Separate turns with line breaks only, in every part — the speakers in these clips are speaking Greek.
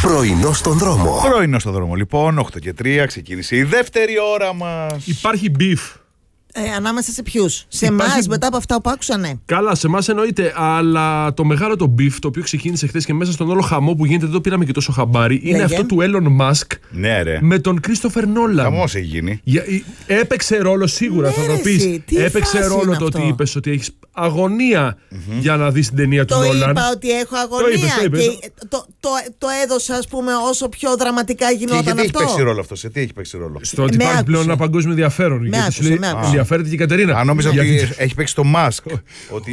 Πρωινό στον δρόμο.
Πρωινό στον δρόμο. Λοιπόν, 8:03 ξεκίνησε η δεύτερη ώρα μας.
Υπάρχει beef.
Ανάμεσα σε ποιους? Σε εμάς, μετά από αυτά που άκουσα, ναι.
Καλά, σε εμάς εννοείται. Αλλά το μεγάλο το beef, το οποίο ξεκίνησε χθες και μέσα στον όλο χαμό που γίνεται, δεν το πήραμε και τόσο χαμπάρι, είναι αυτό του Elon Musk με τον Christopher Nolan.
Χαμός έχει γίνει.
Έπαιξε ρόλο σίγουρα, θα το πεις. Έπαιξε ρόλο το ότι είπες ότι έχεις αγωνία για να δεις την ταινία του Nolan.
Το είπα ότι έχω αγωνία.
Το είπες.
Και το έδωσα, ας πούμε, όσο πιο δραματικά γινόταν αυτό.
Τι έχει παίξει ρόλο αυτό, σε τι έχει παίξει ρόλο?
Στο ότι υπάρχει πλέον ένα παγκόσμιο ενδιαφέρον. Ενδιαφέρεται και η Κατερίνα.
Αν νόμιζα ότι έχει παίξει το Musk. Ότι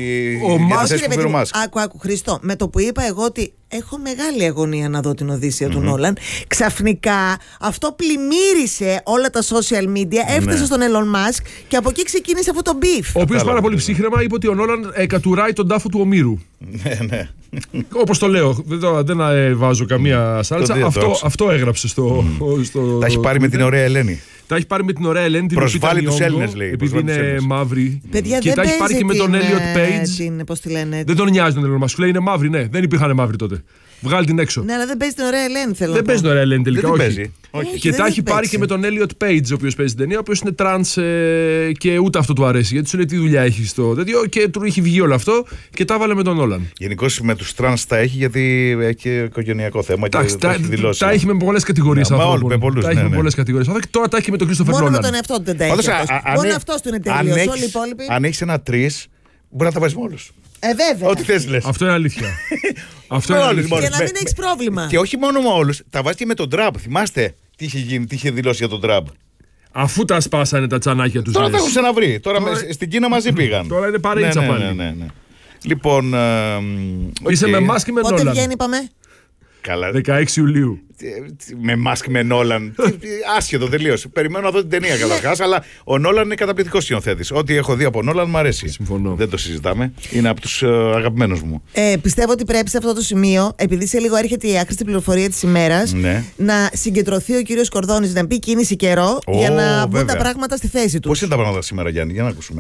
ο Musk. Άκου, Χριστό. Με το που είπα εγώ ότι έχω μεγάλη αγωνία να δω την Οδύσσεια του Νόλαν, ξαφνικά αυτό πλημμύρισε όλα τα social media, έφτασε στον Elon Musk και από εκεί ξεκίνησε αυτό το beef.
Ο οποίος πάρα πολύ ψύχρεμα είπε ότι ο Νόλαν κατουράει τον τάφο του Ομήρου.
Ναι.
Όπως το λέω, δεν βάζω καμία σάλτσα. Αυτό έγραψε στο.
Τα έχει πάρει με την ωραία Ελένη.
Τα έχει πάρει με την ωραία Ελένη.
Προσβάλλει τους Έλληνες, λέει.
Επειδή είναι μαύρη.
Παιδιά,
και τα έχει πάρει και με τον Elliot Page.
Πώς τη λένε.
Δεν τον νοιάζει τον Elon Musk. Λέει είναι μαύρη, ναι. Δεν υπήρχαν μαύροι τότε. Βγάλει την έξω.
Ναι, αλλά δεν παίζει την ωραία Ελένη, θέλω.
Δεν παίζει την ωραία Ελένη τελικά.
Όχι.
Και τα έχει πάρει και με τον Elliot Page, ο οποίος παίζει την ταινία, ο οποίος είναι τρανς και ούτε αυτό του αρέσει. Γιατί σου λέει τι δουλειά έχει στο τέτοιο και του έχει βγει όλο αυτό και τα έβαλε με τον Όλαν.
Γενικώς με τους τρανς τα έχει γιατί έχει και οικογενειακό θέμα.
Τα έχει με πολλές κατηγορίες ανθρώπων. Τα έχει με πολλές κατηγορίες. Τώρα τα έχει με τον Christopher Nolan.
Μόνο με τον εαυτό του δεν τα έχει. Μόνο αυτός του είναι τελείως. Όλοι οι υπόλοιποι.
Αν έχεις ένα 3, μπορεί να τα βάζεις με όλους.
Βέβαια.
Ό,τι θες λες.
Αυτό είναι αλήθεια.
Και να μην έχεις πρόβλημα.
Και όχι μόνο με όλους, τα βάζεις και με τον Τραμπ. Θυμάστε τι είχε γίνει, τι είχε δηλώσει για τον Τραμπ?
Αφού τα σπάσανε τα τσανάκια τους.
Τώρα τα έχουν ξαναβρει. Τώρα στην Κίνα μαζί πήγαν.
Τώρα είναι παρέτσα πάλι.
Ναι. Λοιπόν.
Είσαι με Musk ή με Nolan?
Πότε βγαίνει, είπαμε?
Καλά.
16 Ιουλίου.
Με Musk, με Νόλαν. Άσχετο τελείως. Περιμένω να δω την ταινία καταρχάς, αλλά ο Νόλαν είναι καταπληκτικός σκηνοθέτης. Ό,τι έχω δει από Νόλαν μου αρέσει.
Συμφωνώ.
Δεν το συζητάμε. Είναι από τους αγαπημένους μου.
Πιστεύω ότι πρέπει σε αυτό το σημείο, επειδή σε λίγο έρχεται η άχρηστη πληροφορία της ημέρας, να συγκεντρωθεί ο κύριος Κορδόνης, να πει κίνηση καιρό για να μπουν τα πράγματα στη θέση τους.
Πώς είναι τα πράγματα σήμερα, Γιάννη, για να ακούσουμε.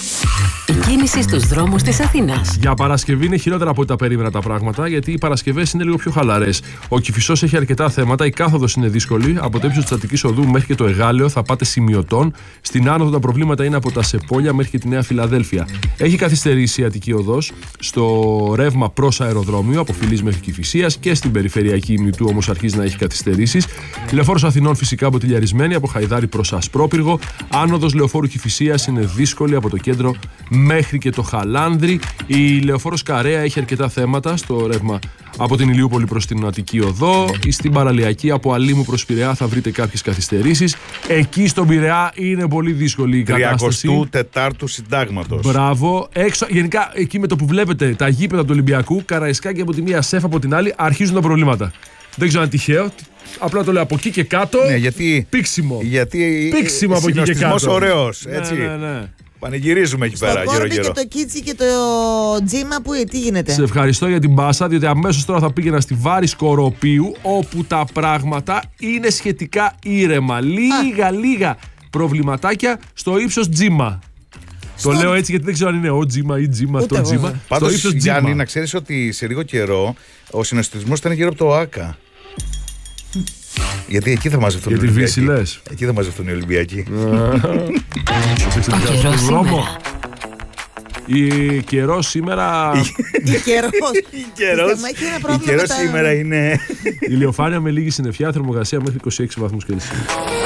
Η κίνηση στους δρόμους της Αθήνας.
Για Παρασκευή είναι χειρότερα από ό,τι τα περίμενα τα πράγματα, γιατί οι Παρασκευές είναι λίγο πιο χαλαρές. Ο Κηφισός έχει αρκετά θέματα, η κάθοδος είναι δύσκολη. Από το ύψος της Αττικής Οδού μέχρι και το Εγάλεο θα πάτε σημειωτών. Στην άνοδο τα προβλήματα είναι από τα Σεπόλια μέχρι και τη Νέα Φιλαδέλφια. Έχει καθυστερήσει η Αττική Οδός στο ρεύμα προς αεροδρόμιο, από Φιλής μέχρι Κηφισίας, και στην περιφερειακή Ημιτού όμως αρχίζει να έχει καθυστερήσεις. Λεωφόρος Αθηνών φυσικά μποτιλιαρισμένη από Χαϊδάρι προς Ασπρόπυργο. Άνοδος Λεωφόρου Κηφισίας είναι δύσκολη από το κέντρο μέχρι και το Χαλάνδρη. Η Λεωφόρος Καρέα έχει αρκετά θέματα στο ρεύμα από την Ηλιούπολη προς την Αττική Οδό. Στην Παραλιακή από Αλήμου προς Πειραιά θα βρείτε κάποιες καθυστερήσεις. Εκεί στον Πειραιά είναι πολύ δύσκολη η κατάσταση.
34ου Συντάγματος.
Μπράβο. Έξω, γενικά εκεί με το που βλέπετε τα γήπεδα του Ολυμπιακού, Καραϊσκάκη από τη μία, ΣΕΦ από την άλλη, αρχίζουν τα προβλήματα. Δεν ξέρω αν είναι τυχαίο. Απλά το λέω από εκεί και κάτω.
Ναι, γιατί
πίξιμο.
Πίξιμο
από εκεί και κάτω.
Ωραίος, έτσι.
Ναι.
Πανηγυρίζουμε εκεί πέρα γύρω-γύρω.
Και το Κίτσι και το Τζίμα, τι γίνεται?
Σε ευχαριστώ για την πάσα, διότι αμέσως τώρα θα πήγαινα στη Βάρη Σκοροπίου, όπου τα πράγματα είναι σχετικά ήρεμα. Λίγα προβληματάκια στο ύψος Τζίμα. Το λέω έτσι γιατί δεν ξέρω αν είναι ο Τζίμα ή Τζίμα, το Τζίμα.
Πάντως, Γιάννη, να ξέρεις ότι σε λίγο καιρό ο συναισθητισμός ήταν γύρω από το ΟΑΚΑ. Γιατί εκεί θα μαζευτούν οι Ολυμπιακοί. Εκεί θα μαζευτούν οι Ολυμπιακοί.
Η καιρός σήμερα.
Η καιρός
σήμερα είναι.
Ηλιοφάνεια με λίγη συννεφιά, θερμοκρασία μέχρι 26 βαθμούς Κελσίου.